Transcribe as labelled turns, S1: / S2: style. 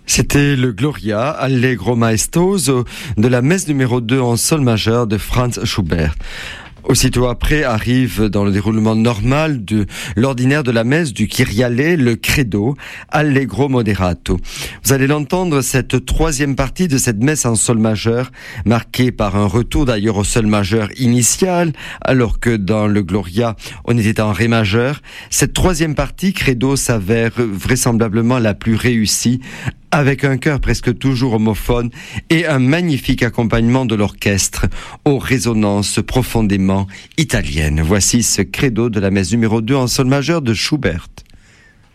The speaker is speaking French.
S1: C'était le Gloria Allegro Maestoso de la messe numéro 2 en sol majeur de Franz Schubert. Aussitôt après arrive, dans le déroulement normal de l'ordinaire de la messe du Kyriale, le Credo Allegro Moderato. Vous allez l'entendre, cette troisième partie de cette messe en sol majeur, marquée par un retour d'ailleurs au sol majeur initial, alors que dans le Gloria, on était en ré majeur. Cette troisième partie, Credo, s'avère vraisemblablement la plus réussie, avec un chœur presque toujours homophone et un magnifique accompagnement de l'orchestre aux résonances profondément italiennes. Voici ce Credo de la messe numéro 2 en sol majeur de Schubert.